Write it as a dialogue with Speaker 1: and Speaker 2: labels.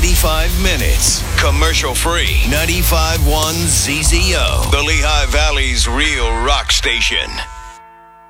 Speaker 1: 95 minutes. Commercial free. 95.1 ZZO. The Lehigh Valley's real rock station.